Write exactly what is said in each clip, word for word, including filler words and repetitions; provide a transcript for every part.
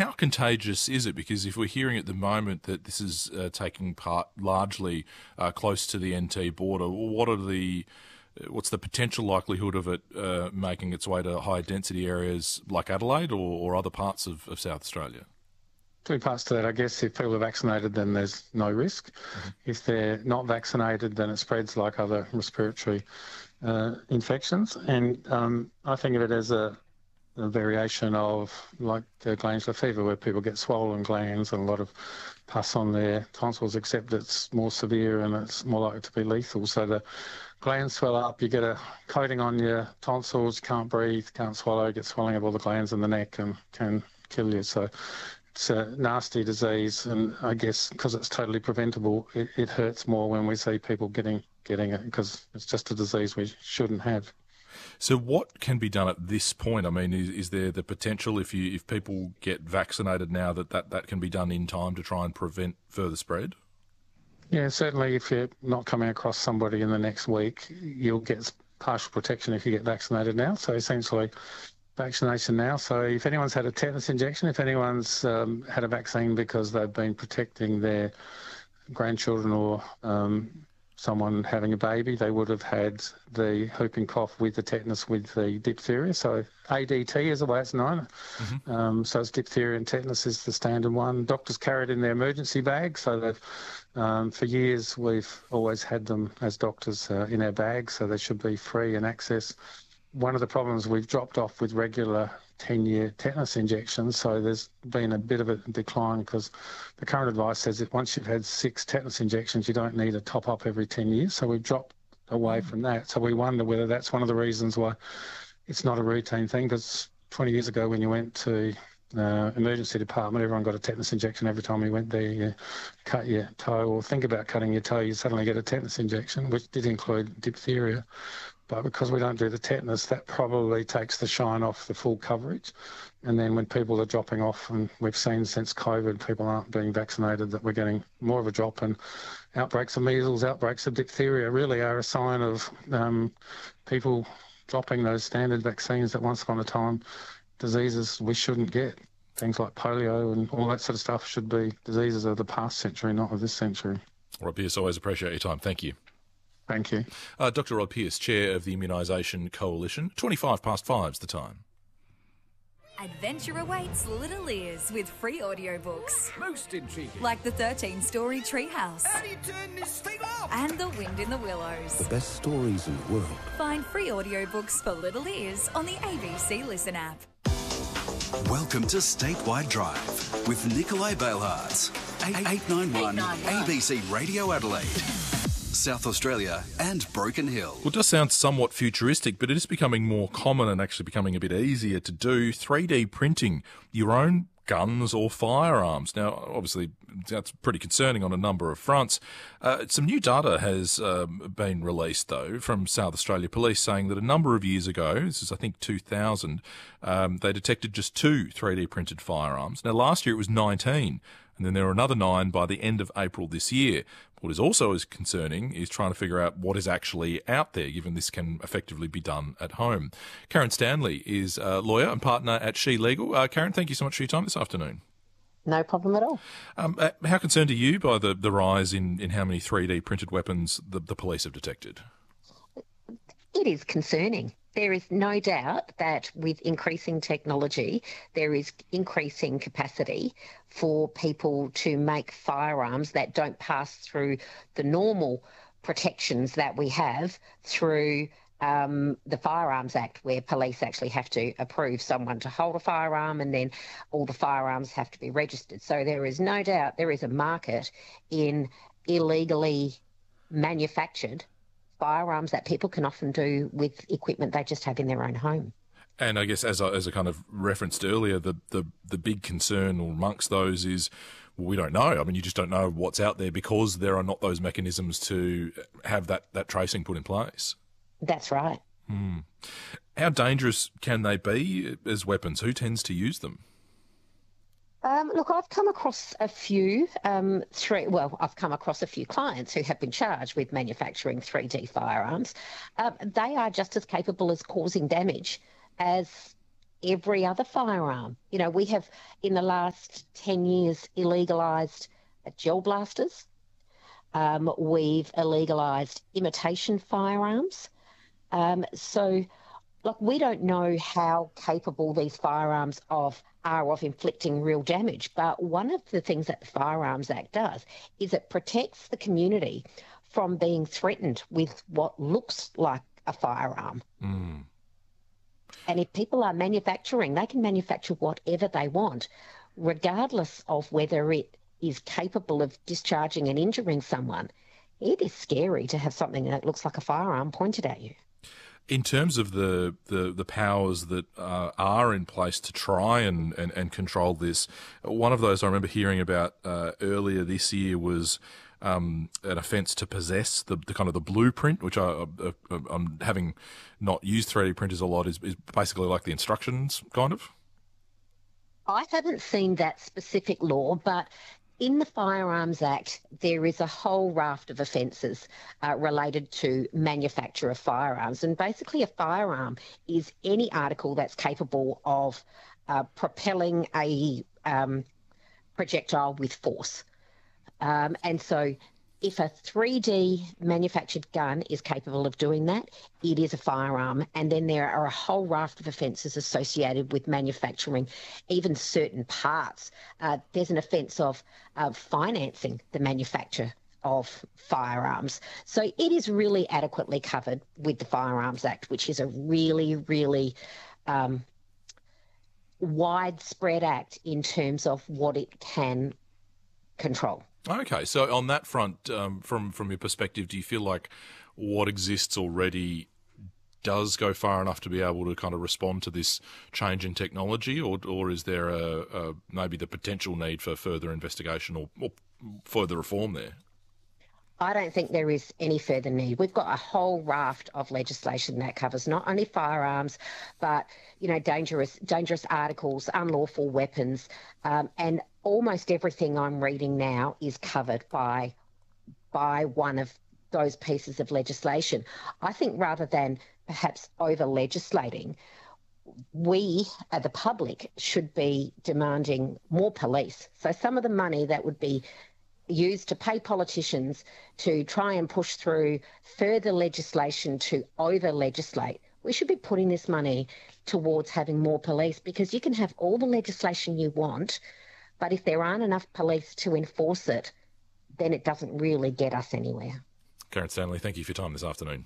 how contagious is it? Because if we're hearing at the moment that this is uh, taking part largely uh, close to the N T border, what are the what's the potential likelihood of it uh, making its way to high density areas like Adelaide or, or other parts of, of South Australia? Two parts to that, I guess. If people are vaccinated, then there's no risk. Mm-hmm. If they're not vaccinated, then it spreads like other respiratory uh, infections. And um, I think of it as a, a variation of like uh, glandular fever, where people get swollen glands and a lot of pus on their tonsils, except it's more severe and it's more likely to be lethal. So the glands swell up, you get a coating on your tonsils, can't breathe, can't swallow, get swelling of all the glands in the neck and can kill you. So it's a nasty disease, and I guess because it's totally preventable, it, it hurts more when we see people getting getting it, because it's just a disease we shouldn't have. So what can be done at this point? I mean, is, is there the potential, if you if people get vaccinated now, that, that that can be done in time to try and prevent further spread? Yeah, certainly if you're not coming across somebody in the next week, you'll get partial protection if you get vaccinated now. So essentially, vaccination now. So if anyone's had a tetanus injection, if anyone's um, had a vaccine because they've been protecting their grandchildren or um, someone having a baby, they would have had the whooping cough with the tetanus with the diphtheria. So A D T is the way it's known. Mm-hmm. Um, so it's diphtheria and tetanus is the standard one. Doctors carry it in their emergency bag, so that um, for years we've always had them as doctors uh, in our bags, so they should be free and access. One of the problems, we've dropped off with regular ten-year tetanus injections, so there's been a bit of a decline, because the current advice says that once you've had six tetanus injections, you don't need a top-up every ten years, so we've dropped away mm. from that. So we wonder whether that's one of the reasons why it's not a routine thing, because twenty years ago when you went to uh, emergency department, everyone got a tetanus injection every time you went there. You cut your toe or think about cutting your toe, you suddenly get a tetanus injection, which did include diphtheria. But because we don't do the tetanus, that probably takes the shine off the full coverage. And then when people are dropping off, and we've seen since COVID, people aren't being vaccinated, that we're getting more of a drop. And outbreaks of measles, outbreaks of diphtheria really are a sign of um, people dropping those standard vaccines that once upon a time, diseases we shouldn't get. Things like polio and all that sort of stuff should be diseases of the past century, not of this century. Rod Pearce, always appreciate your time. Thank you. Thank you. Uh, Doctor Rod Pearce, Chair of the Immunisation Coalition. twenty-five past five's the time. Adventure awaits little ears with free audiobooks. Most intriguing. Like the thirteen-story Treehouse. How do you turn this thing off? And The Wind in the Willows. The best stories in the world. Find free audiobooks for little ears on the A B C Listen app. Welcome to Statewide Drive with Nikolai Bailhartz. eight ninety-one A B C Radio Adelaide, South Australia and Broken Hill. Well, it does sound somewhat futuristic, but it is becoming more common and actually becoming a bit easier to do three D printing your own guns or firearms. Now, obviously, that's pretty concerning on a number of fronts. Uh, some new data has um, been released, though, from South Australia Police, saying that a number of years ago, this is, I think, two thousand, um, they detected just two three D printed firearms. Now, last year it was nineteen, and then there were another nine by the end of April this year. What is also as concerning is trying to figure out what is actually out there, given this can effectively be done at home. Karen Stanley is a lawyer and partner at She Legal. Uh, Karen, thank you so much for your time this afternoon. No problem at all. Um, uh, how concerned are you by the, the rise in, in how many three D printed weapons the, the police have detected? It is concerning. There is no doubt that with increasing technology, there is increasing capacity for people to make firearms that don't pass through the normal protections that we have through um, the Firearms Act, where police actually have to approve someone to hold a firearm, and then all the firearms have to be registered. So there is no doubt there is a market in illegally manufactured firearms that people can often do with equipment they just have in their own home. And I guess, as I, as I kind of referenced earlier, the, the, the big concern amongst those is, well, we don't know. I mean, you just don't know what's out there because there are not those mechanisms to have that, that tracing put in place. That's right. Hmm. How dangerous can they be as weapons? Who tends to use them? Um, look, I've come across a few, um, three, well, I've come across a few clients who have been charged with manufacturing three D firearms. Um, they are just as capable as causing damage as every other firearm. You know, we have in the last ten years illegalised gel blasters. Um, we've illegalised imitation firearms. Um, so, look, we don't know how capable these firearms of are of inflicting real damage. But one of the things that the Firearms Act does is it protects the community from being threatened with what looks like a firearm. Mm. And if people are manufacturing, they can manufacture whatever they want, regardless of whether it is capable of discharging and injuring someone. It is scary to have something that looks like a firearm pointed at you. In terms of the, the, the powers that uh, are in place to try and, and, and control this, one of those I remember hearing about uh, earlier this year was um, an offence to possess the, the kind of the blueprint, which I, I, I'm having not used three D printers a lot, is, is basically like the instructions, kind of. I haven't seen that specific law, but in the Firearms Act, there is a whole raft of offences uh, related to manufacture of firearms. And basically a firearm is any article that's capable of uh, propelling a um, projectile with force. Um, and so if a three D manufactured gun is capable of doing that, it is a firearm. And then there are a whole raft of offences associated with manufacturing, even certain parts. Uh, there's an offence of uh, financing the manufacture of firearms. So it is really adequately covered with the Firearms Act, which is a really, really um, widespread act in terms of what it can control. Okay, so on that front, um, from from your perspective, do you feel like what exists already does go far enough to be able to kind of respond to this change in technology, or or is there a, a maybe the potential need for further investigation or, or further reform there? I don't think there is any further need. We've got a whole raft of legislation that covers not only firearms, but you know, dangerous dangerous articles, unlawful weapons, um, and almost everything I'm reading now is covered by by one of those pieces of legislation. I think rather than perhaps over-legislating, we, uh, the public, should be demanding more police. So some of the money that would be used to pay politicians to try and push through further legislation to over-legislate, we should be putting this money towards having more police, because you can have all the legislation you want, but if there aren't enough police to enforce it, then it doesn't really get us anywhere. Karen Stanley, thank you for your time this afternoon.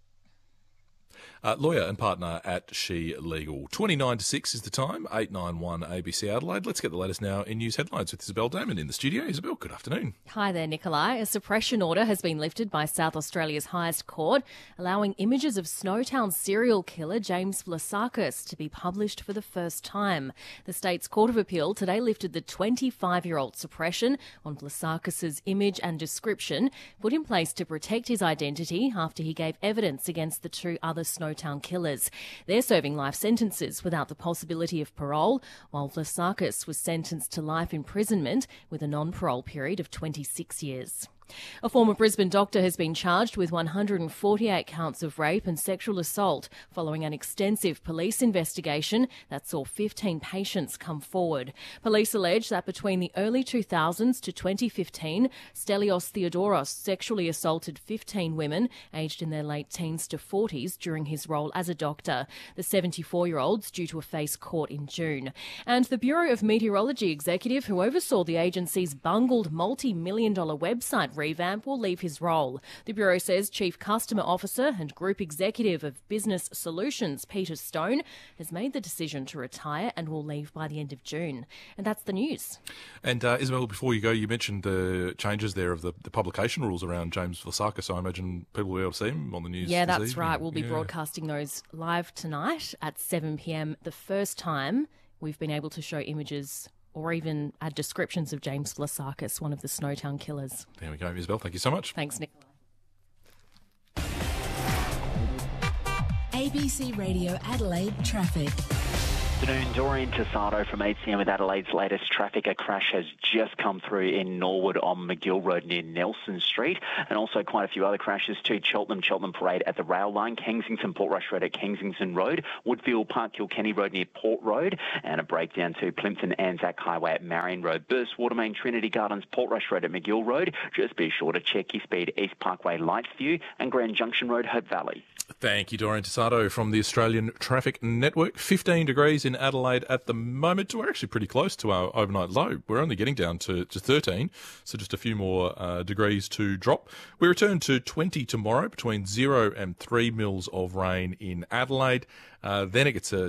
Uh, lawyer and partner at She Legal. twenty-nine to six is the time, eight nine one A B C Adelaide. Let's get the latest now in news headlines with Isabel Damon in the studio. Isabel, good afternoon. Hi there, Nikolai. A suppression order has been lifted by South Australia's highest court, allowing images of Snowtown serial killer James Vlasakis to be published for the first time. The state's Court of Appeal today lifted the twenty-five-year-old suppression on Vlasakis' image and description, put in place to protect his identity after he gave evidence against the two other Snowtown killers. They're serving life sentences without the possibility of parole, while Vlasakis was sentenced to life imprisonment with a non-parole period of twenty-six years. A former Brisbane doctor has been charged with one hundred forty-eight counts of rape and sexual assault following an extensive police investigation that saw fifteen patients come forward. Police allege that between the early two thousands to twenty fifteen, Stelios Theodoros sexually assaulted fifteen women aged in their late teens to forties during his role as a doctor. The seventy-four-year-old's due to face court in June. And the Bureau of Meteorology executive who oversaw the agency's bungled multi-million dollar website revamp will leave his role. The Bureau says Chief Customer Officer and Group Executive of Business Solutions, Peter Stone, has made the decision to retire and will leave by the end of June. And that's the news. And uh, Isabel, before you go, you mentioned the changes there of the, the publication rules around James Vlasakis, so I imagine people will be able to see him on the news. Yeah, this that's evening. right. We'll be yeah. broadcasting those live tonight at seven p.m. The first time we've been able to show images or even add descriptions of James Vlasakis, one of the Snowtown killers. There we go, Isabel. Thank you so much. Thanks, Nicola. A B C Radio Adelaide traffic. afternoon. Dorian Tassado from eight c m with Adelaide's latest traffic. A crash has just come through in Norwood on McGill Road near Nelson Street, and also quite a few other crashes too. Cheltenham, Cheltenham Parade at the rail line, Kensington, Portrush Road at Kensington Road, Woodfield Park, Kilkenny Road near Port Road, and a breakdown to Plympton Anzac Highway at Marion Road. Burst Watermain, Trinity Gardens, Portrush Road at McGill Road. Just be sure to check your speed. East Parkway, Lightsview, and Grand Junction Road, Hope Valley. Thank you, Dorian Tassado from the Australian Traffic Network. fifteen degrees in Adelaide at the moment. We're actually pretty close to our overnight low. We're only getting down to, to thirteen, so just a few more uh, degrees to drop. We return to twenty tomorrow, between zero and three mils of rain in Adelaide. Uh, then it gets uh,